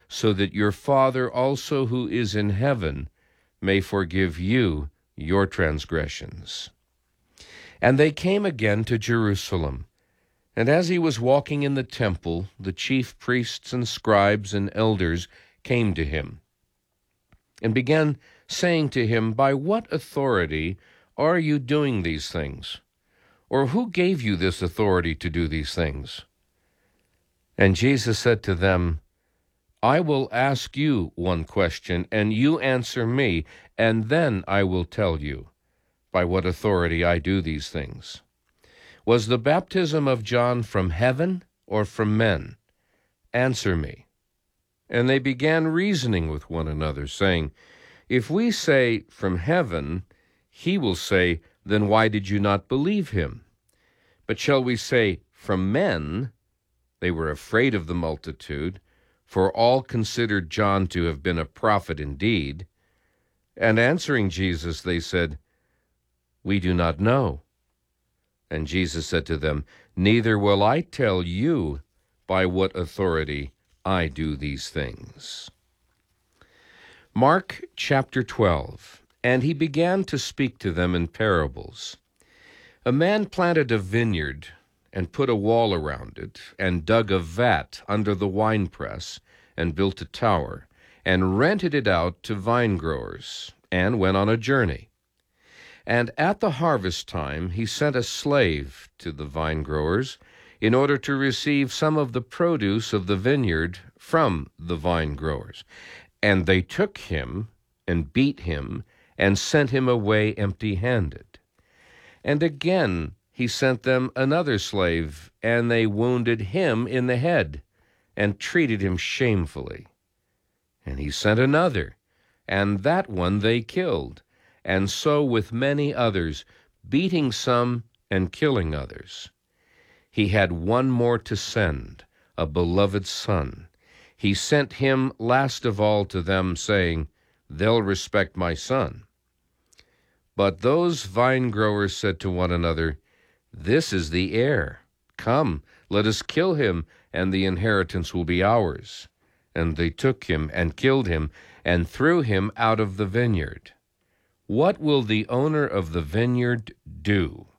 so that your Father also who is in heaven may forgive you your transgressions. And they came again to Jerusalem. And as he was walking in the temple, the chief priests and scribes and elders came to him, and began saying to him, "By what authority are you doing these things? Or who gave you this authority to do these things?" And Jesus said to them, "I will ask you one question, and you answer me, and then I will tell you by what authority I do these things. Was the baptism of John from heaven or from men? Answer me." And they began reasoning with one another, saying, "If we say from heaven, he will say, 'Then why did you not believe him?' But shall we say from men?" They were afraid of the multitude, for all considered John to have been a prophet indeed. And answering Jesus, they said, "We do not know." And Jesus said to them, "Neither will I tell you by what authority I do these things." Mark chapter 12. And he began to speak to them in parables. A man planted a vineyard, and put a wall around it, and dug a vat under the winepress, and built a tower, and rented it out to vine-growers, and went on a journey. And at the harvest time he sent a slave to the vine-growers, in order to receive some of the produce of the vineyard from the vine-growers. And they took him, and beat him, and sent him away empty-handed. And again he sent them another slave, and they wounded him in the head, and treated him shamefully. And he sent another, and that one they killed, and so with many others, beating some and killing others. He had one more to send, a beloved son. He sent him last of all to them, saying, "They'll respect my son." But those vine-growers said to one another, "This is the heir. Come, let us kill him, and the inheritance will be ours." And they took him and killed him, and threw him out of the vineyard. What will the owner of the vineyard do?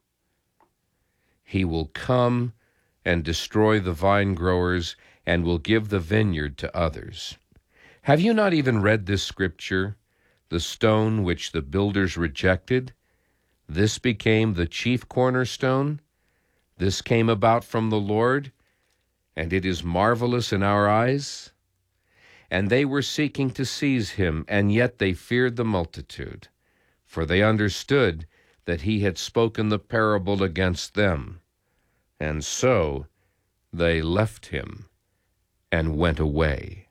He will come and destroy the vine-growers, and will give the vineyard to others. Have you not even read this scripture? The stone which the builders rejected, this became the chief cornerstone. This came about from the Lord, and it is marvelous in our eyes. And they were seeking to seize him, and yet they feared the multitude, for they understood that he had spoken the parable against them. And so they left him and went away.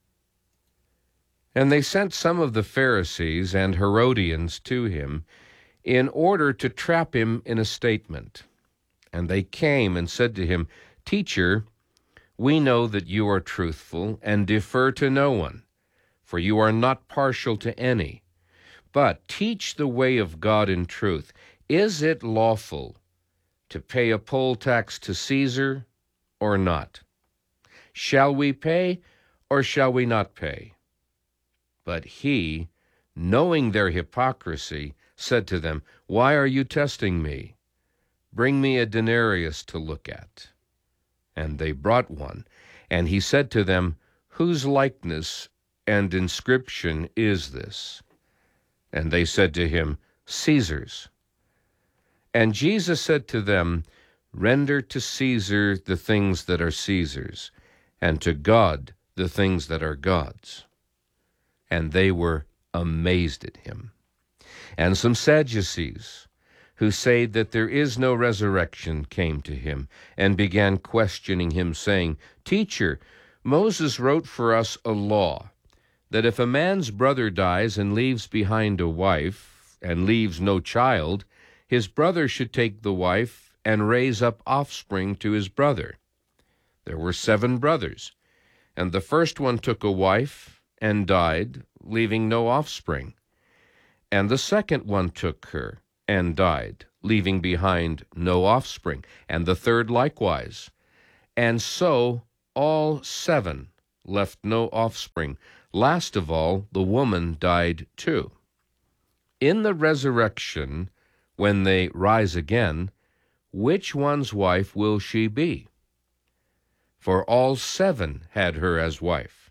And they sent some of the Pharisees and Herodians to him, in order to trap him in a statement. And they came and said to him, "Teacher, we know that you are truthful, and defer to no one, for you are not partial to any. But teach the way of God in truth. Is it lawful to pay a poll tax to Caesar or not? Shall we pay or shall we not pay?" But he, knowing their hypocrisy, said to them, "Why are you testing me? Bring me a denarius to look at." And they brought one. And he said to them, "Whose likeness and inscription is this?" And they said to him, "Caesar's." And Jesus said to them, "Render to Caesar the things that are Caesar's, and to God the things that are God's." And they were amazed at him. And some Sadducees, who say that there is no resurrection, came to him, and began questioning him, saying, "Teacher, Moses wrote for us a law, that if a man's brother dies and leaves behind a wife, and leaves no child, his brother should take the wife and raise up offspring to his brother. There were 7 brothers, and the first one took a wife and died, leaving no offspring. And the second one took her and died, leaving behind no offspring, and the third likewise. And so all 7 left no offspring. Last of all, the woman died too. In the resurrection, when they rise again, which one's wife will she be? For all 7 had her as wife.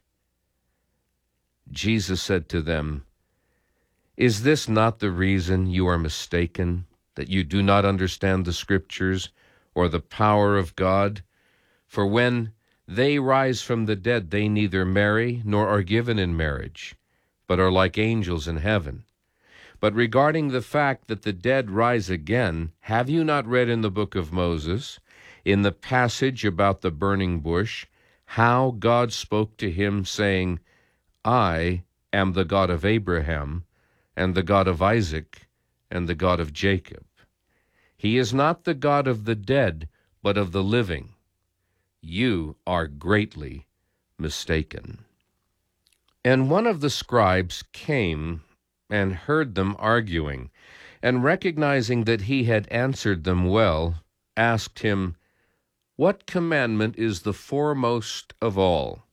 Jesus said to them, Is this not the reason you are mistaken, that you do not understand the Scriptures or the power of God? For when they rise from the dead, they neither marry nor are given in marriage, but are like angels in heaven. But regarding the fact that the dead rise again, have you not read in the book of Moses, in the passage about the burning bush, how God spoke to him, saying, I am the God of Abraham, and the God of Isaac, and the God of Jacob. He is not the God of the dead, but of the living. You are greatly mistaken. And one of the scribes came and heard them arguing, and recognizing that he had answered them well, asked him, What commandment is the foremost of all?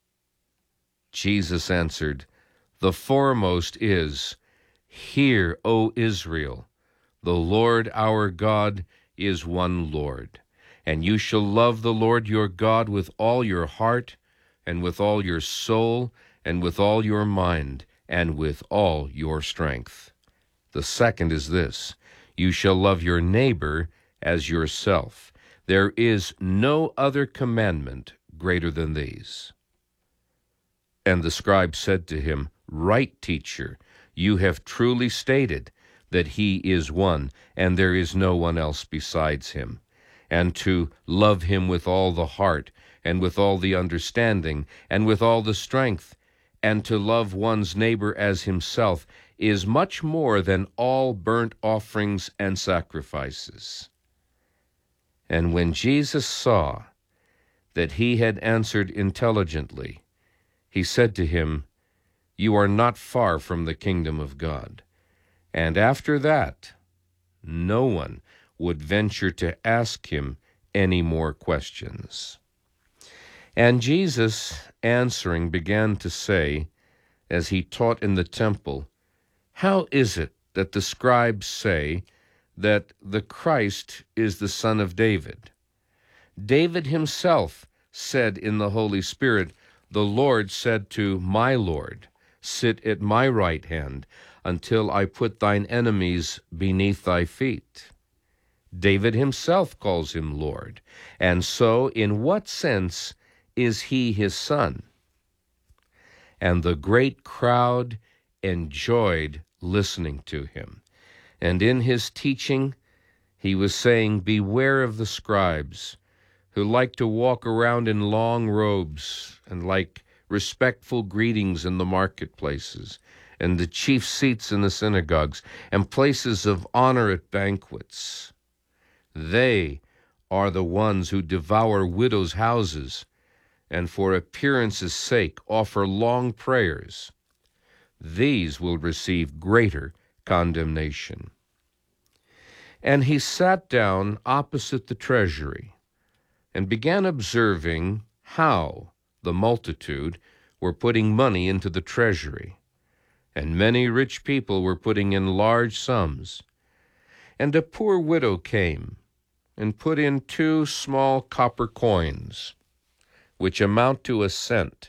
Jesus answered, The foremost is, Hear, O Israel, the Lord our God is one Lord, and you shall love the Lord your God with all your heart, and with all your soul, and with all your mind, and with all your strength. The second is this, You shall love your neighbor as yourself. There is no other commandment greater than these. And the scribe said to him, Right, teacher, you have truly stated that he is one, and there is no one else besides him, and to love him with all the heart, and with all the understanding, and with all the strength, and to love one's neighbor as himself is much more than all burnt offerings and sacrifices. And when Jesus saw that he had answered intelligently, he said to him, You are not far from the kingdom of God. And after that, no one would venture to ask him any more questions. And Jesus, answering, began to say, as he taught in the temple, How is it that the scribes say that the Christ is the son of David? David himself said in the Holy Spirit, The Lord said to my Lord, Sit at my right hand until I put thine enemies beneath thy feet. David himself calls him Lord. And so, in what sense is he his son? And the great crowd enjoyed listening to him. And in his teaching, he was saying, Beware of the scribes, who like to walk around in long robes and like respectful greetings in the marketplaces, and the chief seats in the synagogues, and places of honor at banquets. They are the ones who devour widows' houses, and for appearance's sake offer long prayers. These will receive greater condemnation. And he sat down opposite the treasury, and began observing how the multitude were putting money into the treasury, and many rich people were putting in large sums. And a poor widow came and put in 2 small copper coins, which amount to a cent.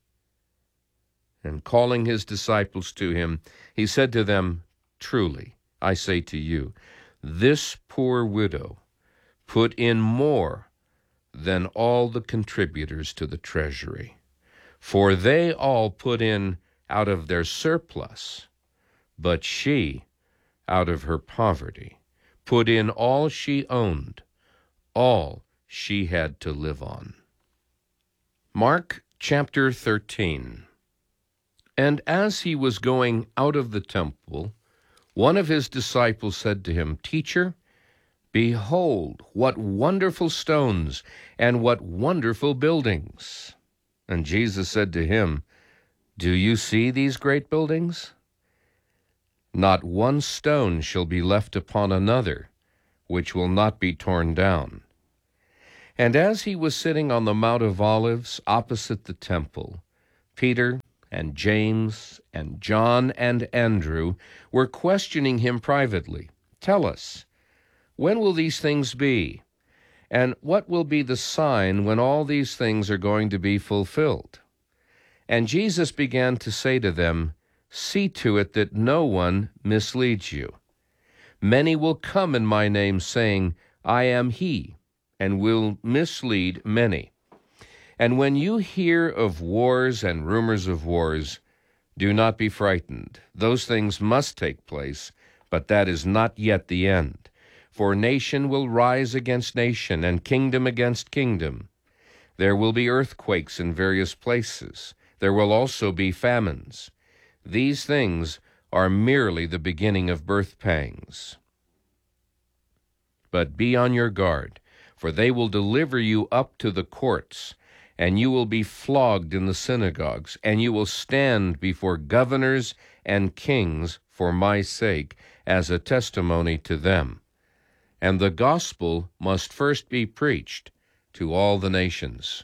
And calling his disciples to him, he said to them, Truly, I say to you, this poor widow put in more than all the contributors to the treasury. For they all put in out of their surplus, but she, out of her poverty, put in all she owned, all she had to live on. Mark chapter 13. And as he was going out of the temple, one of his disciples said to him, Teacher, behold, what wonderful stones and what wonderful buildings. And Jesus said to him, Do you see these great buildings? Not one stone shall be left upon another, which will not be torn down. And as he was sitting on the Mount of Olives opposite the temple, Peter and James and John and Andrew were questioning him privately. "Tell us, when will these things be? And what will be the sign when all these things are going to be fulfilled?" And Jesus began to say to them, "See to it that no one misleads you. Many will come in my name, saying, 'I am he,' and will mislead many. And when you hear of wars and rumors of wars, do not be frightened. Those things must take place, but that is not yet the end. For nation will rise against nation, and kingdom against kingdom. There will be earthquakes in various places. There will also be famines. These things are merely the beginning of birth pangs. But be on your guard, for they will deliver you up to the courts, and you will be flogged in the synagogues, and you will stand before governors and kings for my sake as a testimony to them. And the gospel must first be preached to all the nations.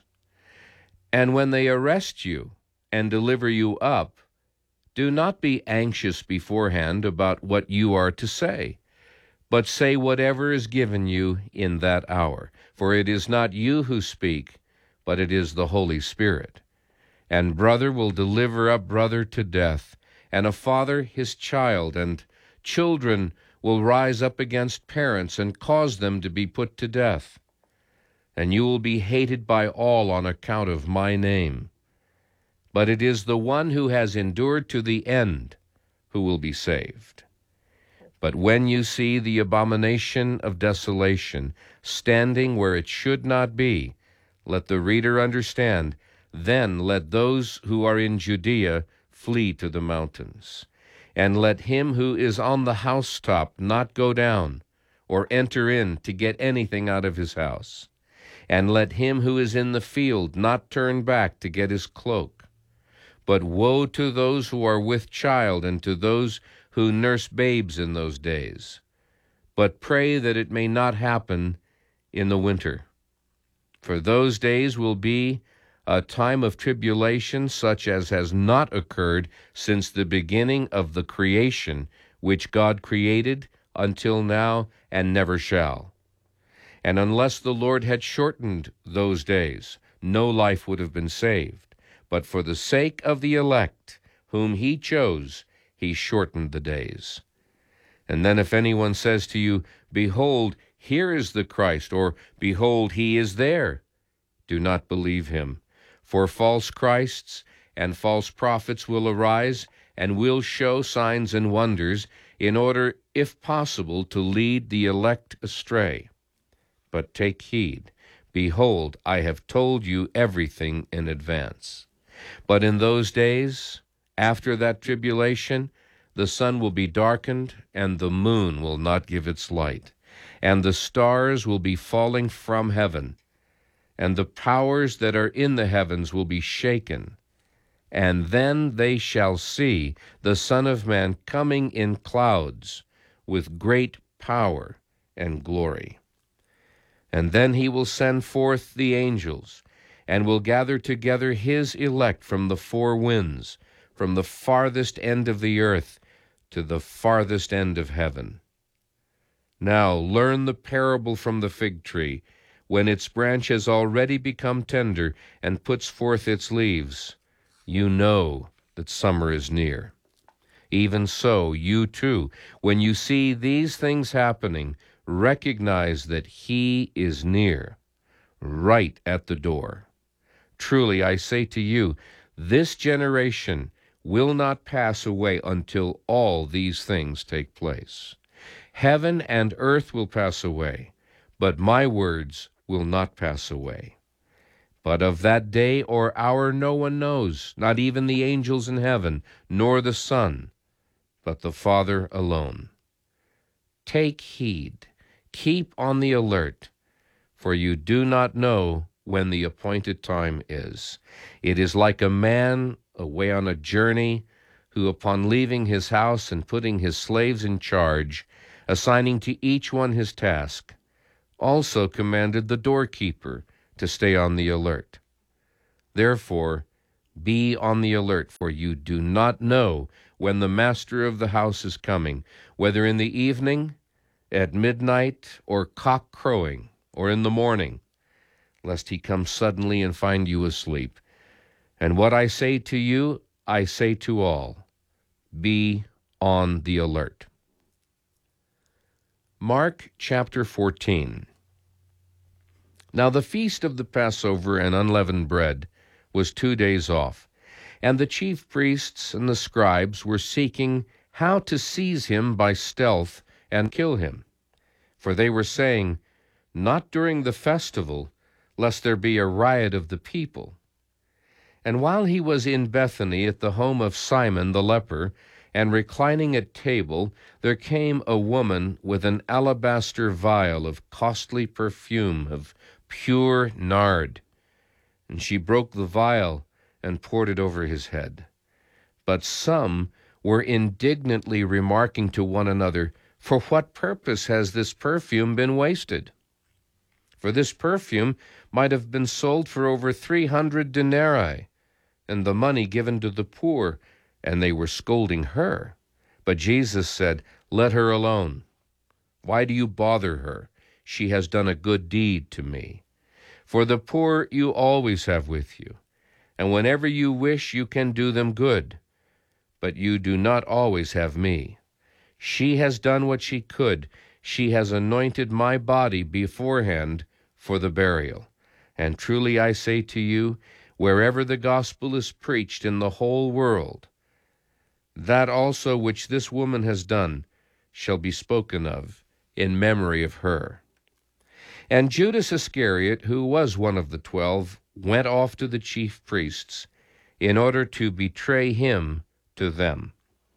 And when they arrest you and deliver you up, do not be anxious beforehand about what you are to say, but say whatever is given you in that hour. For it is not you who speak, but it is the Holy Spirit. And brother will deliver up brother to death, and a father his child, and children will rise up against parents and cause them to be put to death. And you will be hated by all on account of my name. But it is the one who has endured to the end who will be saved. But when you see the abomination of desolation standing where it should not be, let the reader understand, then let those who are in Judea flee to the mountains. And let him who is on the housetop not go down, or enter in to get anything out of his house. And let him who is in the field not turn back to get his cloak. But woe to those who are with child, and to those who nurse babes in those days. But pray that it may not happen in the winter. For those days will be a time of tribulation such as has not occurred since the beginning of the creation, which God created until now and never shall. And unless the Lord had shortened those days, no life would have been saved. But for the sake of the elect, whom he chose, he shortened the days. And then if anyone says to you, "Behold, here is the Christ," or "Behold, he is there," do not believe him. For false Christs and false prophets will arise, and will show signs and wonders, in order, if possible, to lead the elect astray. But take heed. Behold, I have told you everything in advance. But in those days, after that tribulation, the sun will be darkened, and the moon will not give its light, and the stars will be falling from heaven, and the powers that are in the heavens will be shaken. And then they shall see the Son of Man coming in clouds with great power and glory. And then he will send forth the angels, and will gather together his elect from the four winds, from the farthest end of the earth to the farthest end of heaven. Now learn the parable from the fig tree. When its branch has already become tender and puts forth its leaves, you know that summer is near. Even so, you too, when you see these things happening, recognize that he is near, right at the door. Truly, I say to you, this generation will not pass away until all these things take place. Heaven and earth will pass away, but my words will not pass away. But of that day or hour no one knows, not even the angels in heaven, nor the Son, but the Father alone. Take heed, keep on the alert, for you do not know when the appointed time is. It is like a man away on a journey, who upon leaving his house and putting his slaves in charge, assigning to each one his task, also commanded the doorkeeper to stay on the alert. Therefore, be on the alert, for you do not know when the master of the house is coming, whether in the evening, at midnight, or cock crowing, or in the morning, lest he come suddenly and find you asleep. And what I say to you, I say to all, be on the alert. Mark chapter 14. Now the feast of the Passover and unleavened bread was 2 days off, and the chief priests and the scribes were seeking how to seize him by stealth and kill him. For they were saying, not during the festival, lest there be a riot of the people. And while he was in Bethany at the home of Simon the leper, and reclining at table, there came a woman with an alabaster vial of costly perfume of pure nard. And she broke the vial and poured it over his head. But some were indignantly remarking to one another, for what purpose has this perfume been wasted? For this perfume might have been sold for over 300 denarii, and the money given to the poor. And they were scolding her. But Jesus said, let her alone. Why do you bother her? She has done a good deed to me. For the poor you always have with you, and whenever you wish you can do them good. But you do not always have me. She has done what she could. She has anointed my body beforehand for the burial. And truly I say to you, wherever the gospel is preached in the whole world, that also which this woman has done shall be spoken of in memory of her. And Judas Iscariot, who was one of the 12, went off to the chief priests in order to betray him to them.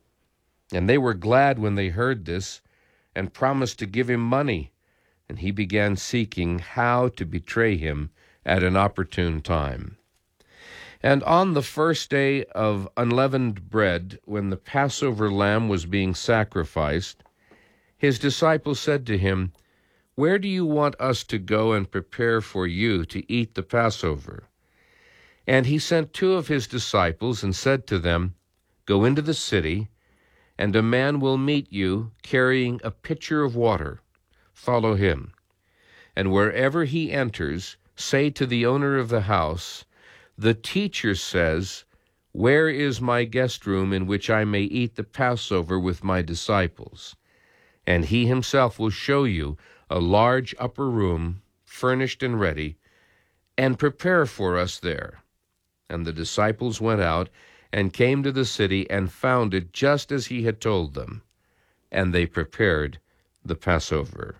And they were glad when they heard this, and promised to give him money. And he began seeking how to betray him at an opportune time. And on the first day of unleavened bread, when the Passover lamb was being sacrificed, his disciples said to him, where do you want us to go and prepare for you to eat the Passover? And he sent 2 of his disciples and said to them, go into the city, and a man will meet you carrying a pitcher of water. Follow him. And wherever he enters, say to the owner of the house, the teacher says, where is my guest room in which I may eat the Passover with my disciples? And he himself will show you a large upper room, furnished and ready, and prepare for us there. And the disciples went out and came to the city and found it just as he had told them, and they prepared the Passover.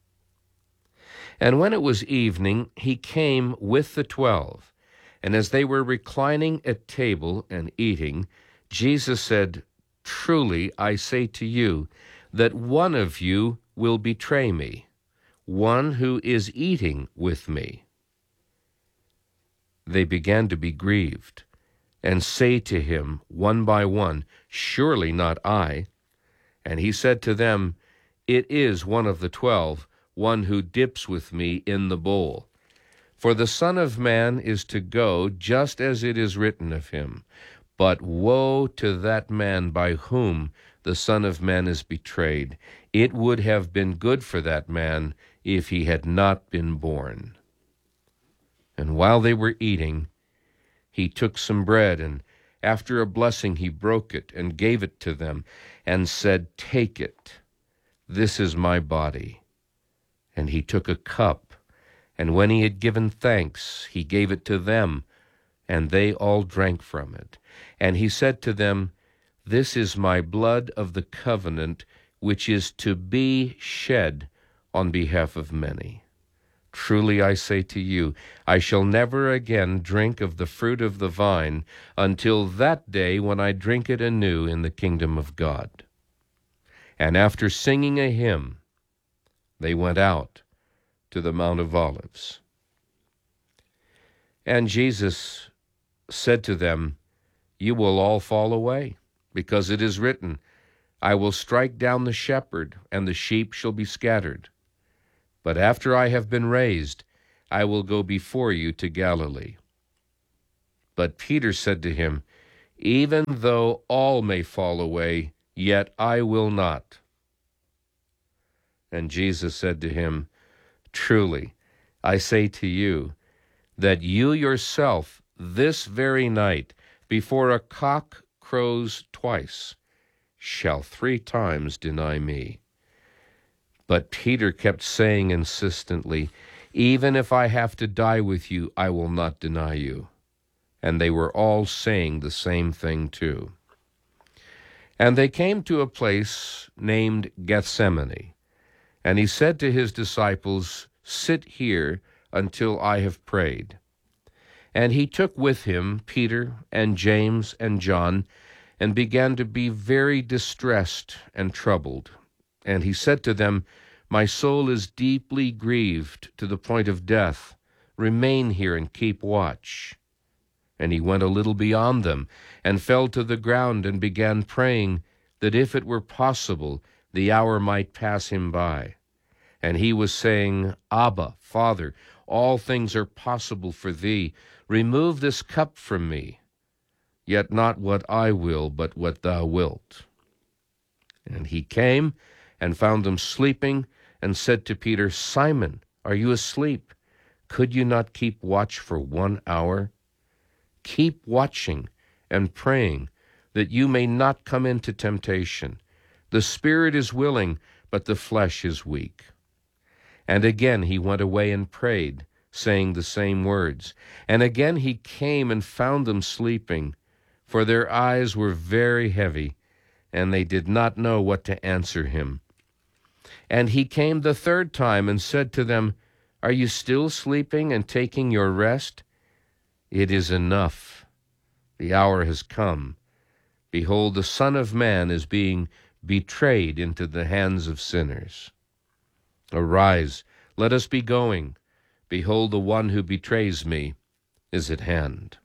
And when it was evening, he came with the 12, and as they were reclining at table and eating, Jesus said, truly I say to you, that one of you will betray me, one who is eating with me. They began to be grieved, and say to him one by one, surely not I. And he said to them, it is one of the 12, one who dips with me in the bowl. For the Son of Man is to go just as it is written of him. But woe to that man by whom the Son of Man is betrayed. It would have been good for that man if he had not been born. And while they were eating, he took some bread, and after a blessing he broke it and gave it to them, and said, take it, this is my body. And he took a cup, and when he had given thanks, he gave it to them, and they all drank from it. And he said to them, this is my blood of the covenant, which is to be shed on behalf of many. Truly I say to you, I shall never again drink of the fruit of the vine until that day when I drink it anew in the kingdom of God. And after singing a hymn, they went out to the Mount of Olives. And Jesus said to them, you will all fall away, because it is written, I will strike down the shepherd, and the sheep shall be scattered. but after I have been raised, I will go before you to Galilee." But Peter said to him, "Even though all may fall away, yet I will not." And Jesus said to him, "Truly, I say to you, that you yourself this very night, before a cock crows twice, shall 3 times deny me." But Peter kept saying insistently, "Even if I have to die with you, I will not deny you." And they were all saying the same thing too. And they came to a place named Gethsemane, and he said to his disciples, "Sit here until I have prayed." And he took with him Peter and James and John, and began to be very distressed and troubled. And he said to them, "My soul is deeply grieved to the point of death. Remain here and keep watch." And he went a little beyond them, and fell to the ground, and began praying that if it were possible, the hour might pass him by. And he was saying, "Abba, Father, all things are possible for thee. Remove this cup from me. Yet not what I will, but what thou wilt." And he came and found them sleeping, and said to Peter, "Simon, are you asleep? Could you not keep watch for 1 hour? Keep watching and praying, that you may not come into temptation. The spirit is willing, but the flesh is weak." And again he went away and prayed, saying the same words. And again he came and found them sleeping, for their eyes were very heavy, and they did not know what to answer him. And he came the 3rd time and said to them, "Are you still sleeping and taking your rest? It is enough. The hour has come. Behold, the Son of Man is being betrayed into the hands of sinners. Arise, let us be going. Behold, the one who betrays me is at hand."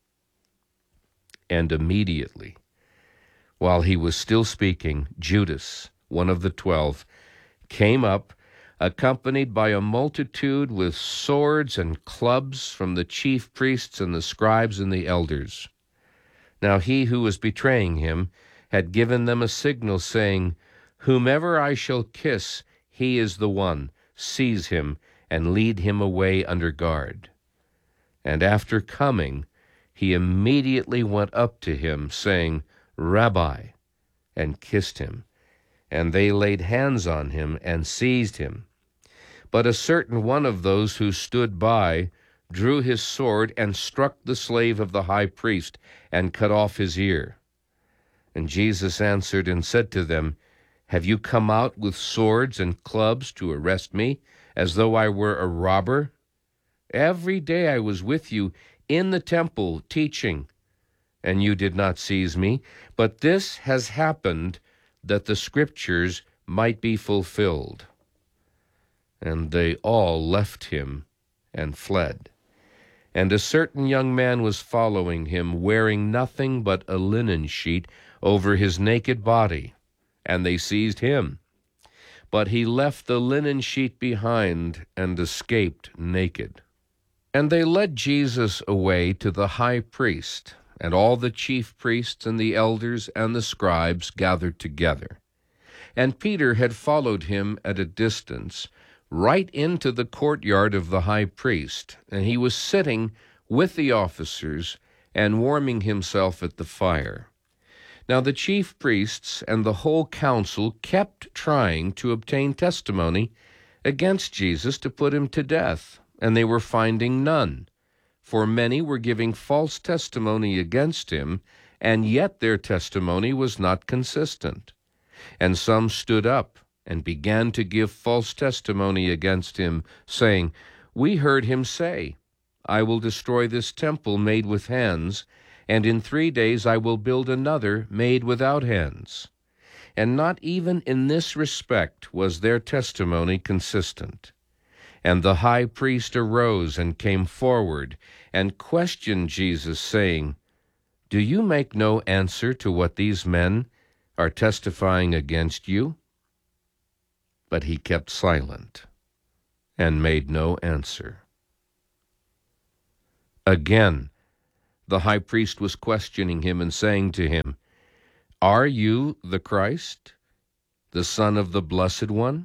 And immediately, while he was still speaking, Judas, one of the 12, came up, accompanied by a multitude with swords and clubs from the chief priests and the scribes and the elders. Now he who was betraying him had given them a signal, saying, "Whomever I shall kiss, he is the one. Seize him and lead him away under guard." And after coming, he immediately went up to him, saying, "Rabbi," and kissed him. And they laid hands on him and seized him. But a certain one of those who stood by drew his sword and struck the slave of the high priest and cut off his ear. And Jesus answered and said to them, "Have you come out with swords and clubs to arrest me, as though I were a robber? Every day I was with you in the temple teaching, and you did not seize me. But this has happened that the Scriptures might be fulfilled." And they all left him and fled. And a certain young man was following him, wearing nothing but a linen sheet over his naked body, and they seized him. But he left the linen sheet behind and escaped naked. And they led Jesus away to the high priest, and all the chief priests and the elders and the scribes gathered together. And Peter had followed him at a distance, right into the courtyard of the high priest, and he was sitting with the officers and warming himself at the fire. Now the chief priests and the whole council kept trying to obtain testimony against Jesus to put him to death, and they were finding none, for many were giving false testimony against him, and yet their testimony was not consistent. And some stood up and began to give false testimony against him, saying, "We heard him say, 'I will destroy this temple made with hands, and in 3 days I will build another made without hands.' And not even in this respect was their testimony consistent. And the high priest arose and came forward and questioned Jesus, saying, 'Do you make no answer to what these men are testifying against you?' But he kept silent. and made no answer. Again, the high priest was questioning him and saying to him, "Are you the Christ, the Son of the Blessed One?"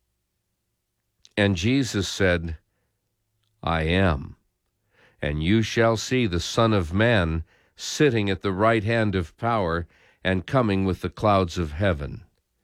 And Jesus said, "I am, and you shall see the Son of Man sitting at the right hand of power and coming with the clouds of heaven."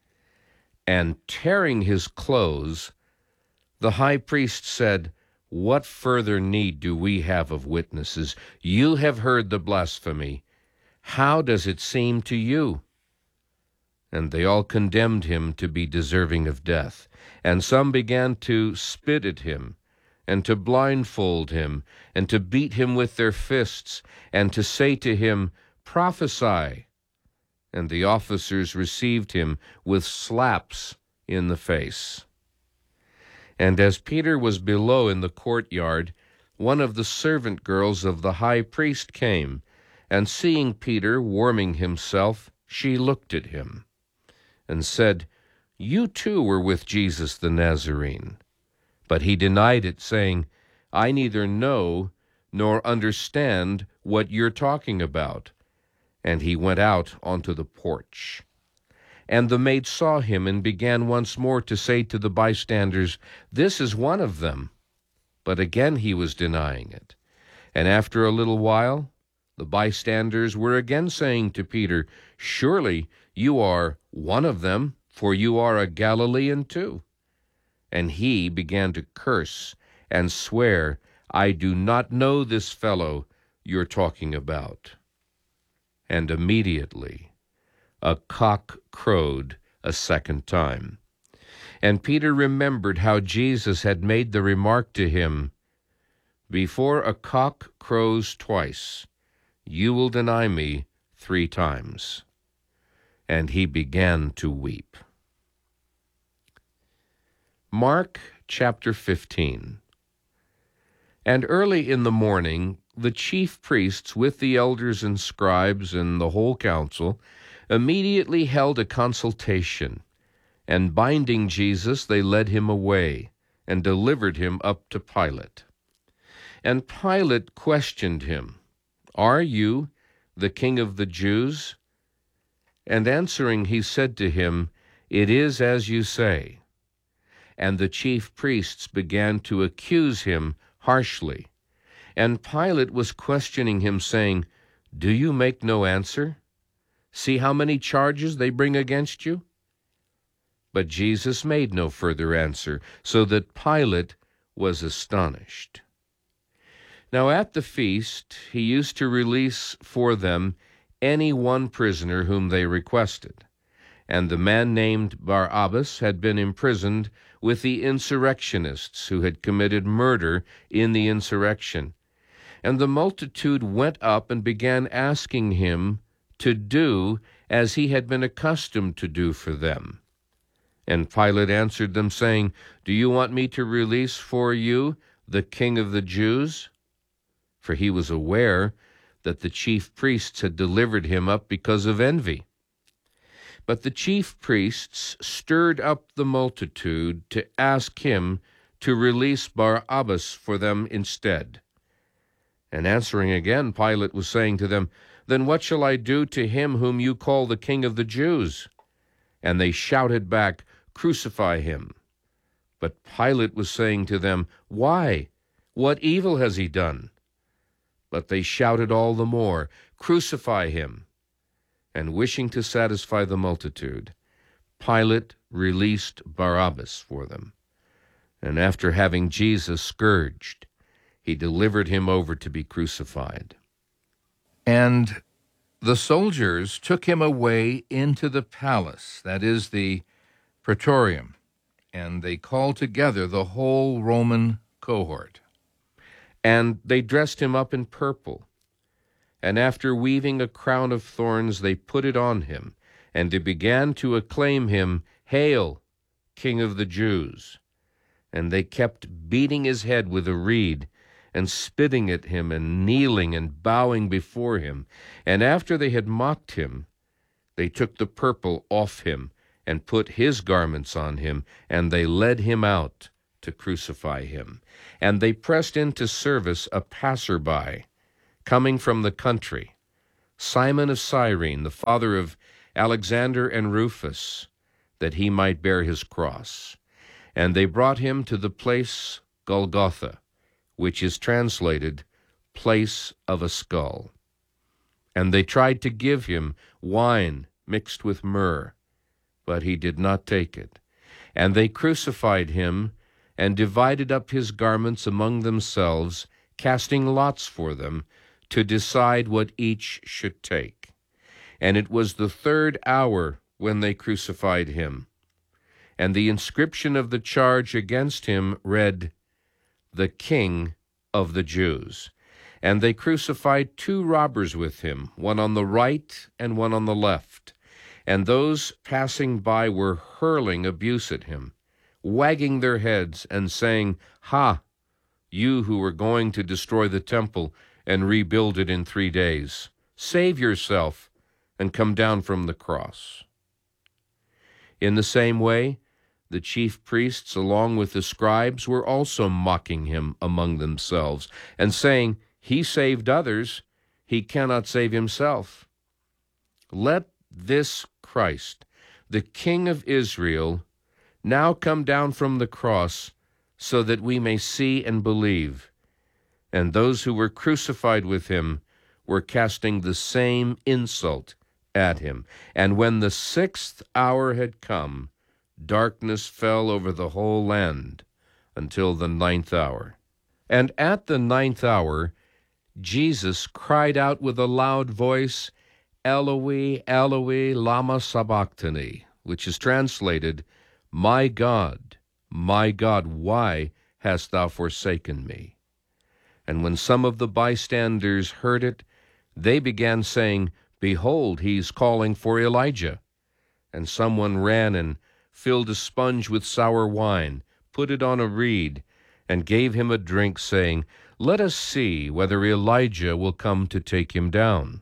And tearing his clothes, the high priest said, "What further need do we have of witnesses? You have heard the blasphemy. How does it seem to you?" And they all condemned him to be deserving of death. And some began to spit at him, and to blindfold him, and to beat him with their fists, and to say to him, "Prophesy." And the officers received him with slaps in the face. And as Peter was below in the courtyard, one of the servant girls of the high priest came, and seeing Peter warming himself, she looked at him, and said, "You too were with Jesus the Nazarene." But he denied it, saying, "I neither know nor understand what you're talking about." And he went out onto the porch. And the maid saw him and began once more to say to the bystanders, "This is one of them." But again he was denying it. And after a little while, the bystanders were again saying to Peter, "Surely you are one of them, for you are a Galilean too." And he began to curse and swear, "I do not know this fellow you're talking about." And immediately a cock crowed a second time. And Peter remembered how Jesus had made the remark to him, "Before a cock crows twice, you will deny me 3 times." And he began to weep. Mark chapter 15. And early in the morning, the chief priests with the elders and scribes and the whole council immediately held a consultation, and binding Jesus, they led him away and delivered him up to Pilate. And Pilate questioned him, "Are you the king of the Jews?" And answering, he said to him, "It is as you say." And the chief priests began to accuse him harshly. And Pilate was questioning him, saying, "Do you make no answer? See how many charges they bring against you?" But Jesus made no further answer, so that Pilate was astonished. Now at the feast he used to release for them any one prisoner whom they requested. And the man named Barabbas had been imprisoned with the insurrectionists who had committed murder in the insurrection. And the multitude went up and began asking him to do as he had been accustomed to do for them. And Pilate answered them, saying, "Do you want me to release for you the King of the Jews?" For he was aware that the chief priests had delivered him up because of envy. But the chief priests stirred up the multitude to ask him to release Barabbas for them instead. And answering again, Pilate was saying to them, "Then what shall I do to him whom you call the King of the Jews?" And they shouted back, "Crucify him." But Pilate was saying to them, "Why? What evil has he done?" But they shouted all the more, "Crucify him." And wishing to satisfy the multitude, Pilate released Barabbas for them. And after having Jesus scourged, he delivered him over to be crucified. And the soldiers took him away into the palace, that is the Praetorium, and they called together the whole Roman cohort. And they dressed him up in purple. And after weaving a crown of thorns, they put it on him, and they began to acclaim him, "Hail, King of the Jews!" And they kept beating his head with a reed, and spitting at him, and kneeling and bowing before him. And after they had mocked him, they took the purple off him, and put his garments on him, and they led him out to crucify him, and they pressed into service a passerby coming from the country, Simon of Cyrene, the father of Alexander and Rufus, that he might bear his cross. And they brought him to the place Golgotha, which is translated, place of a skull. And they tried to give him wine mixed with myrrh, but he did not take it. And they crucified him, and divided up his garments among themselves, casting lots for them, to decide what each should take. And it was the 3rd hour when they crucified him. And the inscription of the charge against him read, "The King of the Jews." And they crucified 2 robbers with him, one on the right and one on the left. And those passing by were hurling abuse at him, wagging their heads and saying, "Ha, you who were going to destroy the temple and rebuild it in 3 days, save yourself and come down from the cross." In the same way, the chief priests, along with the scribes, were also mocking him among themselves, and saying, "He saved others, he cannot save himself. Let this Christ, the King of Israel, now come down from the cross, so that we may see and believe." And those who were crucified with him were casting the same insult at him. And when the 6th hour had come, darkness fell over the whole land until the 9th hour. And at the 9th hour, Jesus cried out with a loud voice, "Eloi, Eloi, lama sabachthani," which is translated, my God, why hast thou forsaken me?" And when some of the bystanders heard it, they began saying, "Behold, he's calling for Elijah." And someone ran and filled a sponge with sour wine, put it on a reed, and gave him a drink, saying, "Let us see whether Elijah will come to take him down."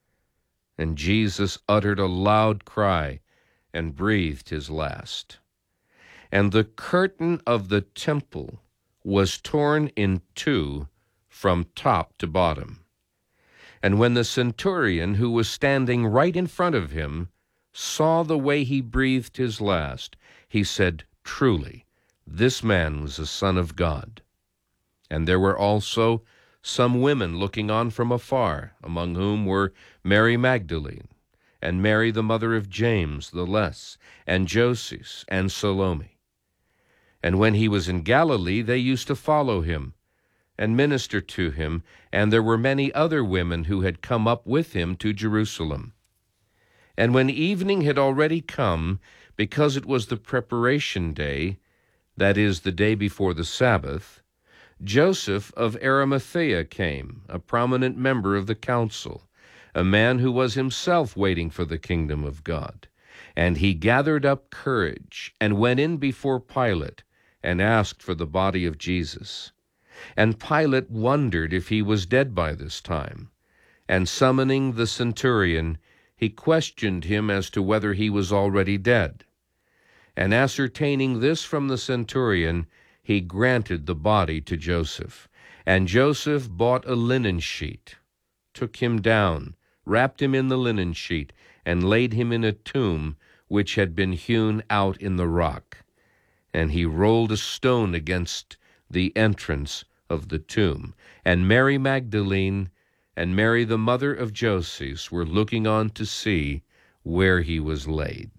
And Jesus uttered a loud cry and breathed his last. And the curtain of the temple was torn in 2 from top to bottom. And when the centurion, who was standing right in front of him, saw the way he breathed his last, he said, "Truly, this man was a son of God." And there were also some women looking on from afar, among whom were Mary Magdalene, and Mary the mother of James the Less, and Joses, and Salome. And when he was in Galilee, they used to follow him and minister to him, and there were many other women who had come up with him to Jerusalem. And when evening had already come, because it was the preparation day, that is, the day before the Sabbath, Joseph of Arimathea came, a prominent member of the council, a man who was himself waiting for the kingdom of God. And he gathered up courage and went in before Pilate and asked for the body of Jesus. And Pilate wondered if he was dead by this time. And summoning the centurion, he questioned him as to whether he was already dead. And ascertaining this from the centurion, he granted the body to Joseph. And Joseph bought a linen sheet, took him down, wrapped him in the linen sheet, and laid him in a tomb which had been hewn out in the rock. And he rolled a stone against the entrance of the tomb. And Mary Magdalene and Mary the mother of Joses were looking on to see where he was laid.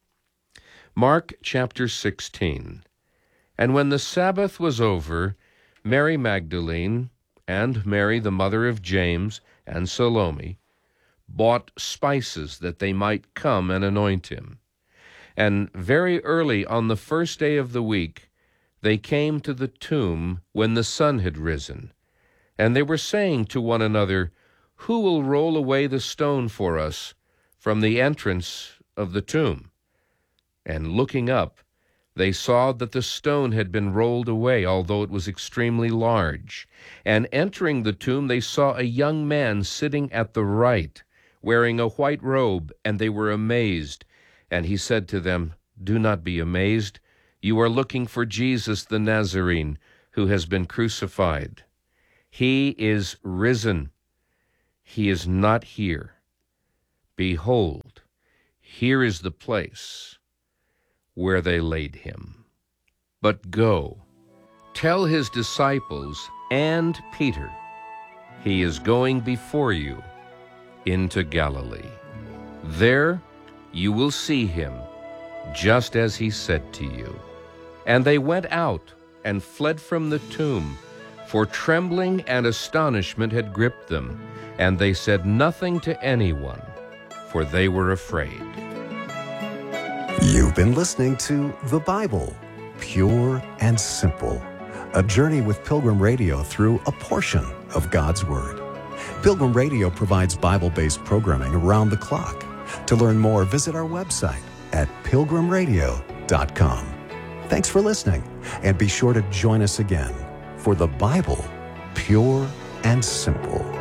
Mark chapter 16. And when the Sabbath was over, Mary Magdalene and Mary the mother of James and Salome bought spices that they might come and anoint him. And very early on the 1st day of the week, they came to the tomb when the sun had risen. And they were saying to one another, "Who will roll away the stone for us from the entrance of the tomb?" And looking up, they saw that the stone had been rolled away, although it was extremely large. And entering the tomb, they saw a young man sitting at the right, wearing a white robe, and they were amazed. And he said to them, "Do not be amazed. You are looking for Jesus the Nazarene, who has been crucified. He is risen. He is not here. Behold, here is the place where they laid him. But go, tell his disciples and Peter, he is going before you into Galilee. There you will see him, just as he said to you." And they went out and fled from the tomb, for trembling and astonishment had gripped them, and they said nothing to anyone, for they were afraid. You've been listening to The Bible, Pure and Simple, a journey with Pilgrim Radio through a portion of God's Word. Pilgrim Radio provides Bible-based programming around the clock. To learn more, visit our website at pilgrimradio.com. Thanks for listening, and be sure to join us again for The Bible, Pure and Simple.